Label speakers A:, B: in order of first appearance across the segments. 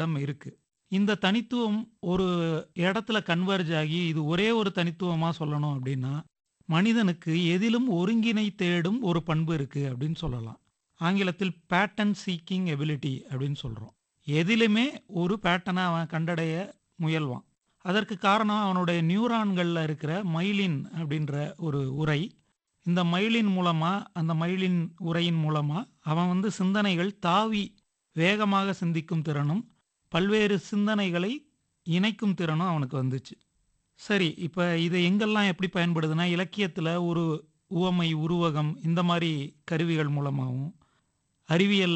A: இடம் இருக்கு. இந்த தனித்துவம் ஒரு இடத்துல கன்வெர்ஜ் ஆகி இது ஒரே ஒரு தனித்துவமா சொல்லணும் அப்படின்னா, மனிதனுக்கு எதிலும் ஒருங்கினை தேடும் ஒரு பண்பு இருக்கு அப்படின்னு சொல்லலாம். ஆங்கிலத்தில் பேட்டர்ன் சீக்கிங் எபிலிட்டி அப்படின்னு சொல்றோம். எதிலுமே ஒரு பேட்டர்னை அவன் கண்டடைய முயல்வான். அதற்கு காரணம் அவனுடைய நியூரான்கள்ல இருக்கிற மைலின் அப்படின்ற ஒரு உறை. இந்த மைலின் மூலமா, அந்த மைலின் உறையின் மூலமா அவன் சிந்தனைகள் தாவி வேகமாக சிந்திக்கும் திறனும், பல்வேறு சிந்தனைகளை இணைக்கும் திறனும் அவனுக்கு வந்துச்சு. சரி, இப்ப இது எங்கெல்லாம் எப்படி பயன்படுதுன்னா, இலக்கியத்துல ஒரு உவமை, உருவகம் இந்த மாரி கருவிகள் மூலமாவும், அறிவியல்ல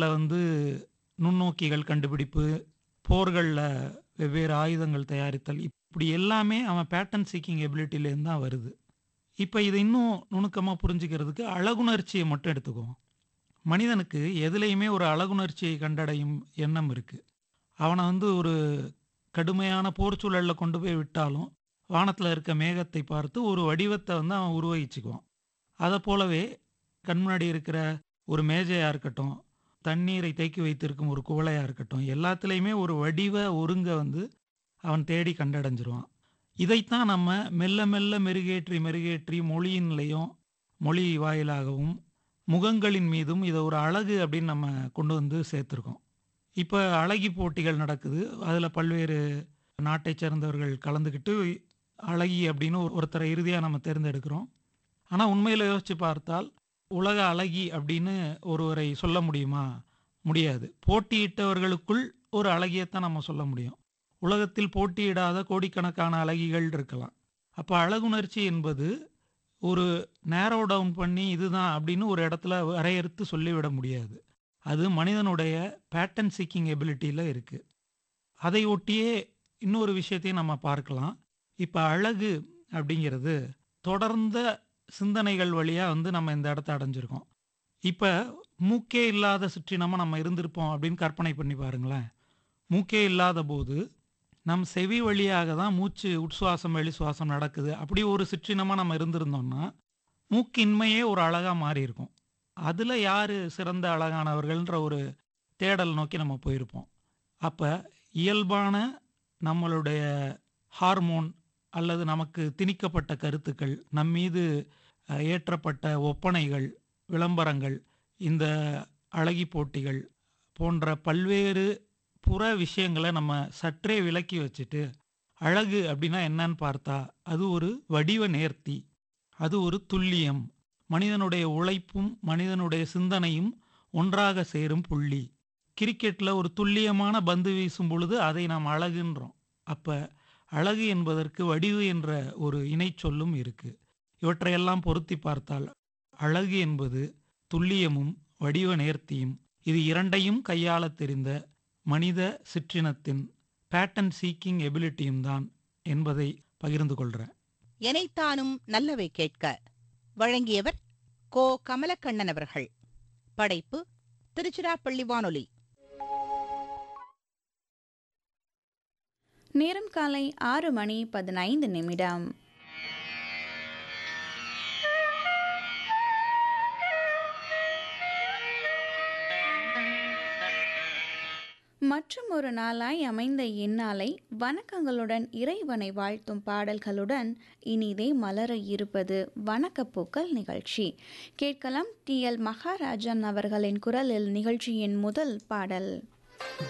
A: நுண்ணோக்கிகள் கண்டுபிடிப்பு, போர்கள்ல வெவ்வேறு ஆயுதங்கள் தயாரித்தல், இப்படி எல்லாமே அவன் பேட்டர்ன் சீக்கிங் எபிலிட்டிலேருந்து தான் வருது. இப்ப இத இன்னும் நுணுக்கமா புரிஞ்சுக்கிறதுக்கு அழகுணர்ச்சிய மட்டும் எடுத்துக்குவோம். மனிதனுக்கு எதிலயுமே ஒரு அழகுணர்ச்சியை கண்டடையும் எண்ணம் இருக்கு. அவன ஒரு கடுமையான போர் சூழல்ல கொண்டு போய் விட்டாலும், வானத்துல இருக்க மேகத்தை பார்த்து ஒரு வடிவத்த அவன் உருவகிச்சுக்குவான். அத போலவே கண் முன்னாடி இருக்கிற ஒரு மேஜையா இருக்கட்டும், தண்ணீரை தேக்கி வைத்திருக்கும் ஒரு குவளையா இருக்கட்டும், எல்லாத்துலயுமே ஒரு வடிவ ஒருங்க அவன் தேடி கண்டடைஞ்சிருவான். இதைத்தான் நம்ம மெல்ல மெல்ல மெருகேற்றி மெருகேற்றி மொழியின்லயும், மொழி வாயிலாகவும், முகங்களின் மீதும் இத ஒரு அழகு அப்படின்னு நம்ம கொண்டு சேர்த்துருக்கோம். இப்ப அழகி போட்டிகள் நடக்குது. அதுல பல்வேறு நாட்டைச் சேர்ந்தவர்கள் கலந்துக்கிட்டு, அழகி அப்படின்னு ஒருத்தரை இறுதியா நம்ம தேர்ந்தெடுக்கிறோம். ஆனா உண்மையில யோசிச்சு பார்த்தால், உலக அழகி அப்படின்னு ஒருவரை சொல்ல முடியுமா? முடியாது. போட்டியிட்டவர்களுக்குள் ஒரு அழகியத்தான் நம்ம சொல்ல முடியும். உலகத்தில் போட்டியிடாத கோடிக்கணக்கான அழகிகள் இருக்கலாம். அப்ப அழகுணர்ச்சி என்பது ஒரு நேரோ டவுன் பண்ணி இதுதான் அப்படின்னு ஒரு இடத்துல வரையறுத்து சொல்லிவிட முடியாது. அது மனிதனுடைய பேட்டர்ன் சீக்கிங் எபிலிட்டில இருக்கு. அதை ஒட்டியே இன்னொரு விஷயத்தையும் நம்ம பார்க்கலாம். இப்ப அழகு அப்படிங்கிறது தொடர்ந்த சிந்தனைகள் வழியா நம்ம இந்த இடத்த அடைஞ்சிருக்கோம். இப்ப மூக்கே இல்லாத சிற்றினமா நம்ம இருந்திருப்போம் அப்படின்னு கற்பனை பண்ணி பாருங்களேன். மூக்கே இல்லாத போது நம் செவி வழியாக தான் மூச்சு உட்சுவாசம், வெளிசுவாசம் நடக்குது. அப்படி ஒரு சிற்றினமா நம்ம இருந்திருந்தோம்னா, மூக்கின்மையே ஒரு அழகா மாறியிருக்கும். அதுல யாரு சிறந்த அழகானவர்கள்ன்ற ஒரு தேடல் நோக்கி நம்ம போயிருப்போம். அப்ப இயல்பான நம்மளுடைய ஹார்மோன் அல்லது நமக்கு திணிக்கப்பட்ட கருத்துக்கள், நம்மீது ஏற்றப்பட்ட ஒப்பனைகள், விளம்பரங்கள், இந்த அழகி போட்டிகள் போன்ற பல்வேறு புற விஷயங்கள நம்ம சற்றே விலக்கி வச்சுட்டு, அழகு அப்படின்னா என்னன்னு பார்த்தா, அது ஒரு வடிவ நேர்த்தி, அது ஒரு துல்லியம், மனிதனுடைய உழைப்பும், மனிதனுடைய சிந்தனையும் ஒன்றாக சேரும் புள்ளி. கிரிக்கெட்ல ஒரு துல்லியமான பந்து வீசும் பொழுது அதை நாம் அழகுன்றோம். அப்ப அழகு என்பதற்கு வடிவு என்ற ஒரு இணைச்சொல்லும் இருக்கு. இவற்றையெல்லாம் பொருத்தி பார்த்தால், அழகு என்பது துல்லியமும், வடிவ நேர்த்தியும், இது இரண்டையும் கையாளத் தெரிந்த மனித சிற்றினத்தின் பேட்டர்ன் சீக்கிங் எபிலிட்டியும் தான் என்பதை பகிர்ந்து கொள்றேன்.
B: எனைத்தானும் நல்லவை கேட்க வழங்கியவர் கோ. கமலக்கண்ணன் அவர்கள். படைப்பு திருச்சிராப்பள்ளி வானொலி.
C: நேரம் காலை 6:15. மற்றும் ஒரு நாளாய் அமைந்த இந்நாளை வணக்கங்களுடன் இறைவனை வாழ்த்தும் பாடல்களுடன் இனிதே மலர இருப்பது வணக்கப்பூக்கள் நிகழ்ச்சி. கேட்கலாம் TL மகாராஜன் அவர்களின் குரலில் நிகழ்ச்சியின் முதல் பாடல்.